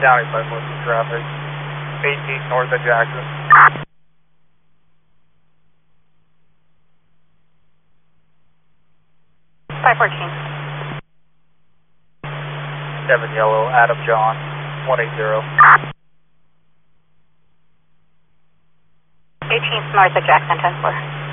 Downey 514 traffic. 18 north of Jackson. Five 14. 7 yellow, Adam John, 180. 18th north of Jackson, 10-4.